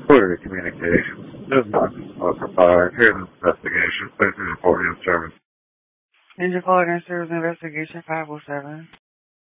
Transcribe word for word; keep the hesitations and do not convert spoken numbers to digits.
Order communication. This is Doctor Smoker Fire. Here's an investigation. Please report your service. Ninja Call and Service Investigation five oh seven.